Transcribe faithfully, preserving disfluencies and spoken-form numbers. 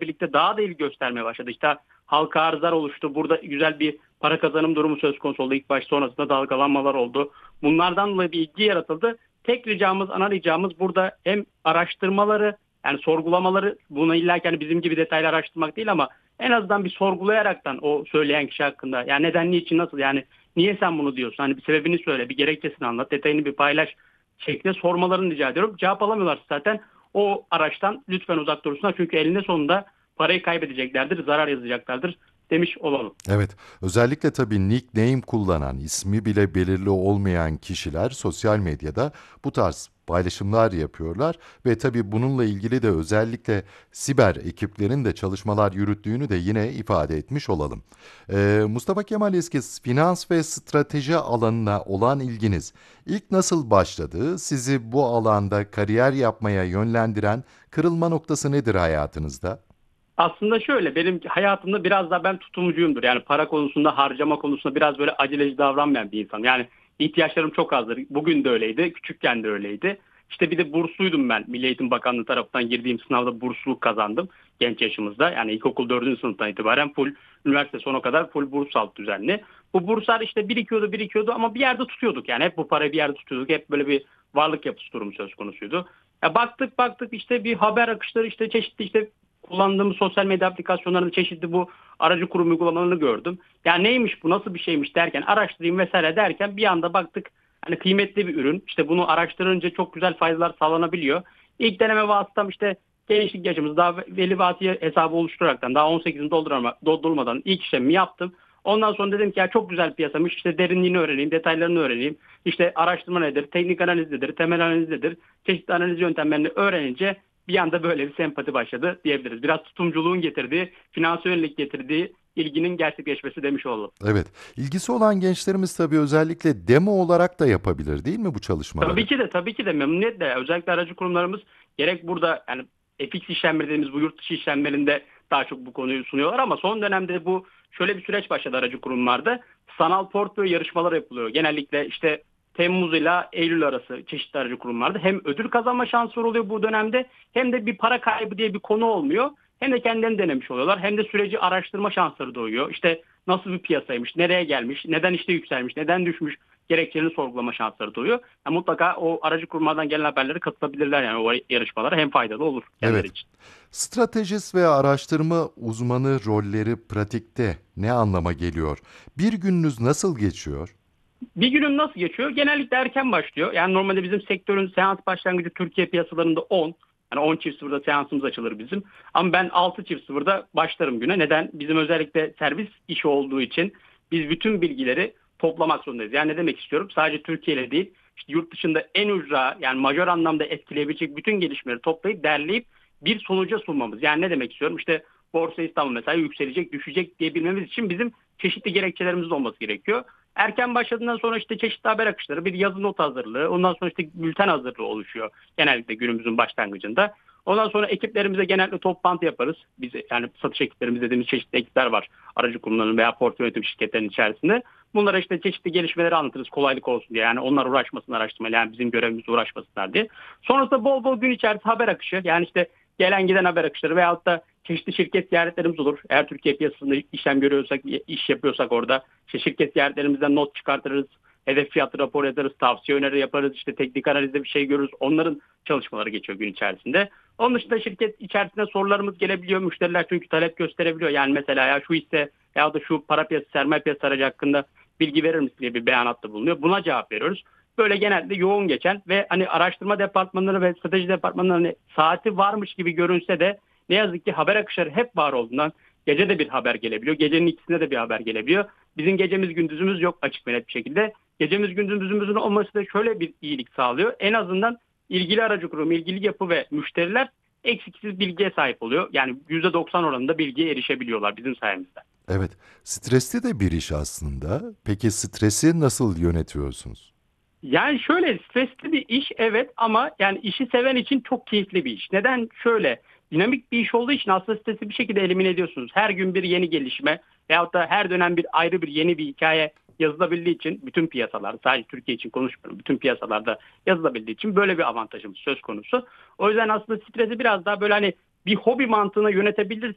birlikte daha da ilgi göstermeye başladı. İşte halka arzlar oluştu. Burada güzel bir para kazanım durumu söz konusu oldu. İlk baş sonrasında dalgalanmalar oldu. Bunlardan dolayı bir ilgi yaratıldı. Tek ricamız, ana ricamız burada hem araştırmaları, yani sorgulamaları, buna illa ki hani bizim gibi detaylı araştırmak değil ama en azından bir sorgulayaraktan o söyleyen kişi hakkında, yani neden, niçin, nasıl, yani niye sen bunu diyorsun? Hani bir sebebini söyle, bir gerekçesini anlat, detayını bir paylaş şeklinde sormalarını rica ediyorum. Cevap alamıyorlarsa zaten o araçtan lütfen uzak dursunlar. Çünkü elinde sonunda parayı kaybedeceklerdir, zarar yazacaklardır demiş olalım. Evet, özellikle tabii nickname kullanan, ismi bile belirli olmayan kişiler sosyal medyada bu tarz paylaşımlar yapıyorlar ve tabii bununla ilgili de özellikle siber ekiplerin de çalışmalar yürüttüğünü de yine ifade etmiş olalım. Ee, Mustafa Kemal Eskiz, finans ve strateji alanına olan ilginiz ilk nasıl başladı? Sizi bu alanda kariyer yapmaya yönlendiren kırılma noktası nedir hayatınızda? Aslında şöyle, benim hayatımda biraz daha ben tutumcuyumdur. Yani para konusunda, harcama konusunda biraz böyle aceleci davranmayan bir insanım. Yani ihtiyaçlarım çok azdır. Bugün de öyleydi, küçükken de öyleydi. İşte bir de bursluydum ben. Milli Eğitim Bakanlığı tarafından girdiğim sınavda bursluluk kazandım genç yaşımızda. Yani ilkokul dördüncü sınıftan itibaren full, üniversite sona kadar full burs alt düzenli. Bu burslar işte birikiyordu birikiyordu ama bir yerde tutuyorduk. Yani hep bu parayı bir yerde tutuyorduk. Hep böyle bir varlık yapısı durumu söz konusuydu. Ya baktık baktık işte bir haber akışları, işte çeşitli işte kullandığımız sosyal medya aplikasyonlarında çeşitli bu aracı kurum uygulamalarını gördüm. Yani neymiş bu, nasıl bir şeymiş derken, araştırayım vesaire derken bir anda baktık hani kıymetli bir ürün. İşte bunu araştırınca çok güzel faydalar sağlanabiliyor. İlk deneme vasıtam işte gençlik yaşımız, daha veli vati hesabı oluşturaraktan daha on sekizini doldurma, doldurmadan ilk işlemimi yaptım. Ondan sonra dedim ki ya çok güzel piyasamış, işte derinliğini öğreneyim, detaylarını öğreneyim. İşte araştırma nedir, teknik analiz nedir, temel analiz nedir, çeşitli analiz yöntemlerini öğrenince bir anda böyle bir sempati başladı diyebiliriz. Biraz tutumculuğun getirdiği, finansal yönelik getirdiği ilginin gerçekleşmesi demiş oldum. Evet, ilgisi olan gençlerimiz tabii özellikle demo olarak da yapabilir değil mi bu çalışmaları? Tabii ki de tabii ki de memnuniyetle, özellikle aracı kurumlarımız gerek burada yani F X işlemleri dediğimiz bu yurt dışı işlemlerinde daha çok bu konuyu sunuyorlar ama son dönemde bu şöyle bir süreç başladı aracı kurumlarda. Sanal portföy yarışmaları yapılıyor. Genellikle işte Temmuz ile Eylül arası çeşitli aracı kurumlarda hem ödül kazanma şansı oluyor bu dönemde, hem de bir para kaybı diye bir konu olmuyor. Hem de kendilerini denemiş oluyorlar, hem de süreci araştırma şansları doğuyor. İşte nasıl bir piyasaymış, nereye gelmiş, neden işte yükselmiş, neden düşmüş gerekçelerini sorgulama şansları doğuyor. Yani mutlaka o aracı kurumlardan gelen haberleri katılabilirler, yani o yarışmalara hem faydalı olur kendileri Evet. için. Stratejist ve araştırma uzmanı rolleri pratikte ne anlama geliyor? Bir gününüz nasıl geçiyor? Bir günüm nasıl geçiyor? Genellikle erken başlıyor. Yani normalde bizim sektörün seans başlangıcı Türkiye piyasalarında on. Yani on çift sıfırda seansımız açılır bizim. Ama ben altı çift sıfırda başlarım güne. Neden? Bizim özellikle servis işi olduğu için biz bütün bilgileri toplamak zorundayız. Yani ne demek istiyorum? Sadece Türkiye ile değil, işte yurt dışında en ücra, yani majör anlamda etkileyebilecek bütün gelişmeleri toplayıp derleyip bir sonuca sunmamız. Yani ne demek istiyorum? İşte Borsa İstanbul mesela yükselecek, düşecek diyebilmemiz için bizim çeşitli gerekçelerimiz olması gerekiyor. Erken başladığından sonra işte çeşitli haber akışları, bir yazı not hazırlığı, ondan sonra işte bülten hazırlığı oluşuyor genellikle günümüzün başlangıcında. Ondan sonra ekiplerimize genellikle toplantı yaparız. Biz yani satış ekiplerimiz dediğimiz çeşitli ekipler var aracı kurumlarının veya portföy yönetim şirketlerinin içerisinde. Bunlara işte çeşitli gelişmeleri anlatırız kolaylık olsun diye. Yani onlar uğraşmasın araştırmayla, yani bizim görevimiz uğraşmasınlar diye. Sonrasında bol bol gün içerisinde haber akışı, yani işte gelen giden haber akışları veyahut da çeşitli şirket ziyaretlerimiz olur. Eğer Türkiye piyasasında işlem görüyorsak, iş yapıyorsak orada işte şirket ziyaretlerimizden not çıkartırız. Hedef fiyatı rapor ederiz, tavsiye öneri yaparız, işte teknik analizde bir şey görürüz. Onların çalışmaları geçiyor gün içerisinde. Onun dışında şirket içerisinde sorularımız gelebiliyor. Müşteriler çünkü talep gösterebiliyor. Yani mesela ya şu hisse ya da şu para piyasası, sermaye piyasası aracı hakkında bilgi verir misin diye bir beyanatta bulunuyor. Buna cevap veriyoruz. Böyle genelde yoğun geçen ve hani araştırma departmanları ve strateji departmanları saati varmış gibi görünse de ne yazık ki haber akışları hep var olduğundan gece de bir haber gelebiliyor. Gecenin ikisinde de bir haber gelebiliyor. Bizim gecemiz gündüzümüz yok açık ve net bir şekilde. Gecemiz gündüzümüzün olması da şöyle bir iyilik sağlıyor. En azından ilgili aracı kurum, ilgili yapı ve müşteriler eksiksiz bilgiye sahip oluyor. Yani yüzde doksan oranında bilgiye erişebiliyorlar bizim sayemizde. Evet, stresli de bir iş aslında. Peki stresi nasıl yönetiyorsunuz? Yani şöyle, stresli bir iş evet, ama yani işi seven için çok keyifli bir iş. Neden? Şöyle, dinamik bir iş olduğu için aslında stresi bir şekilde elimine ediyorsunuz. Her gün bir yeni gelişme veyahut da her dönem bir ayrı bir yeni bir hikaye yazılabildiği için, bütün piyasalar, sadece Türkiye için konuşmuyorum, bütün piyasalarda yazılabildiği için böyle bir avantajımız söz konusu. O yüzden aslında stresi biraz daha böyle hani bir hobi mantığına yönetebilir,